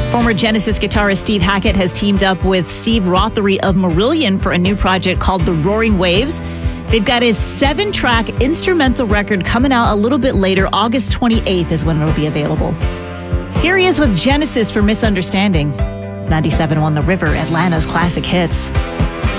Former Genesis guitarist Steve Hackett has teamed up with Steve Rothery of Marillion for a new project called The Roaring Waves. They've got his 7-track instrumental record coming out a little bit later. August 28th is when it'll be available. Here he is with Genesis for Misunderstanding. 97.1 The River, Atlanta's classic hits.